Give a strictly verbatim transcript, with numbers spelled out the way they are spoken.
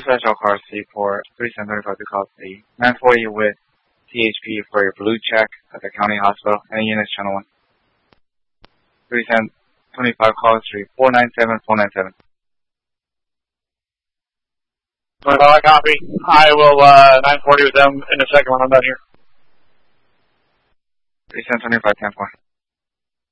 special car C for thirty-seven thirty-five to call the nine forty with T H P for your blue check at the county hospital. Any units, channel one. thirty-seven twenty-five call street four nine seven four nine seven. twenty-five, copy. I will, uh, nine forty with them in a second when I'm done here. thirty-seven twenty-five, ten four.